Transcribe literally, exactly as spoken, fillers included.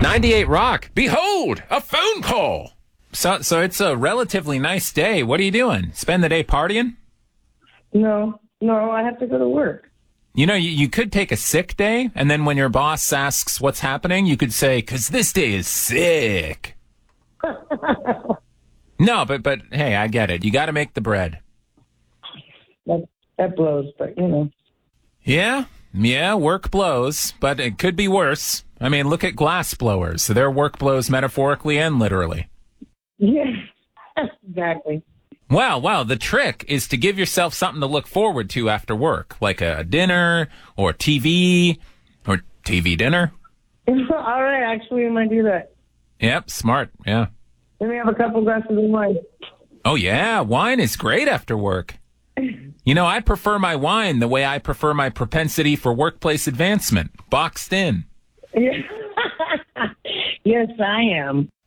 ninety-eight Rock. Behold, a phone call. So, so it's a relatively nice day. What are you doing? Spend the day partying? No, no, I have to go to work. You know, you, you could take a sick day, and then when your boss asks what's happening, you could say, "'Cause this day is sick." No, but, but hey, I get it. You got to make the bread. That, that blows, but, you know. Yeah, yeah, work blows, but it could be worse. I mean, look at glass blowers. Their work blows metaphorically and literally. Yeah, exactly. Well, well, the trick is to give yourself something to look forward to after work, like a dinner or T V or T V dinner. All right, actually, I might do that. Yep, smart, yeah. Let me have a couple glasses of wine. Oh, yeah, wine is great after work. You know, I prefer my wine the way I prefer my propensity for workplace advancement, boxed in. Yes, I am.